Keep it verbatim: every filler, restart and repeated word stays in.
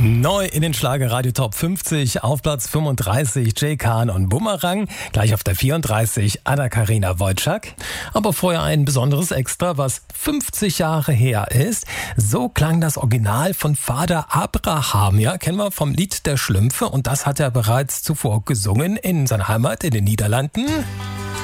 Neu in den Schlagerradio Top fünfzig, auf Platz fünfunddreißig Jay Khan und Bumerang, gleich auf der vierunddreißig Anna-Karina Wojcik. Aber vorher ein besonderes Extra, was fünfzig Jahre her ist. So klang das Original von Vater Abraham, ja, kennen wir vom Lied der Schlümpfe, und das hat er bereits zuvor gesungen in seiner Heimat in den Niederlanden.